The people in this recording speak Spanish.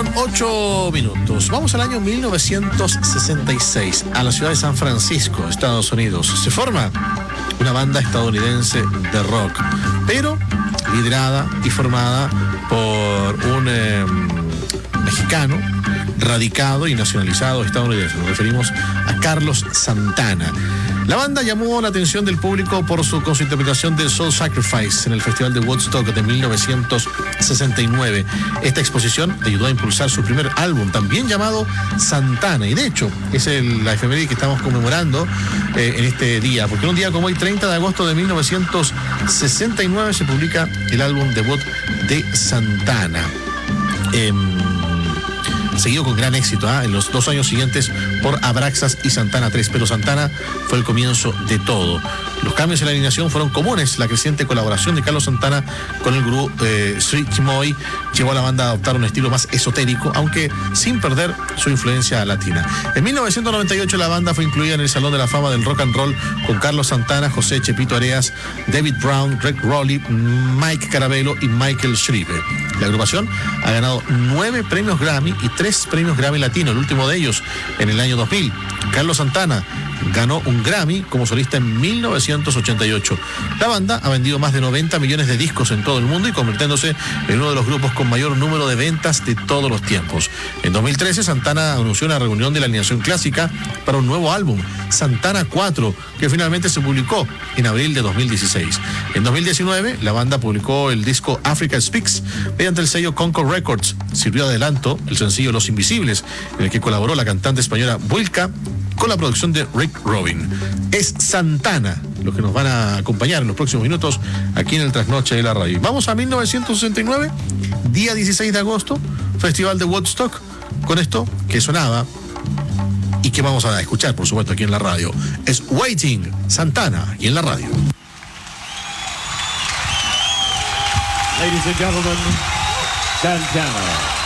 8:08. Vamos al año 1966, a la ciudad de San Francisco, Estados Unidos. Se forma una banda estadounidense de rock, pero liderada y formada por un mexicano radicado y nacionalizado estadounidense. Nos referimos a Carlos Santana. La banda llamó la atención del público con su interpretación de Soul Sacrifice en el Festival de Woodstock de 1969. Esta exposición ayudó a impulsar su primer álbum, también llamado Santana, y de hecho es la efeméride que estamos conmemorando en este día, porque un día como hoy, 30 de agosto de 1969, se publica el álbum debut de Santana. Seguido con gran éxito en los 2 años siguientes por Abraxas y Santana 3, pero Santana fue el comienzo de todo. Los cambios en la alineación fueron comunes. La creciente colaboración de Carlos Santana con el gurú Sri Chimoy llevó a la banda a adoptar un estilo más esotérico, aunque sin perder su influencia latina. En 1998 la banda fue incluida en el Salón de la Fama del Rock and Roll con Carlos Santana, José Chepito Areas, David Brown, Greg Rowley, Mike Carabello y Michael Schriebe. La agrupación ha ganado 9 premios Grammy y 3 premios Grammy Latino, el último de ellos en el año 2000. Carlos Santana ganó un Grammy como solista en 1988. La banda ha vendido más de 90 millones de discos en todo el mundo y convirtiéndose en uno de los grupos con mayor número de ventas de todos los tiempos. En 2013, Santana anunció una reunión de la alineación clásica para un nuevo álbum, Santana 4, que finalmente se publicó en abril de 2016. En 2019, la banda publicó el disco Africa Speaks mediante el sello Concord Records. Sirvió de adelanto el sencillo Los Invisibles, en el que colaboró la cantante española Wilka, con la producción de Rick Rubin. Es Santana los que nos van a acompañar en los próximos minutos aquí en el Trasnoche de la Radio. Vamos a 1969, día 16 de agosto, Festival de Woodstock, con esto que sonaba y que vamos a escuchar, por supuesto, aquí en la radio. Es Waiting, Santana, aquí en la radio. Ladies and gentlemen, Santana.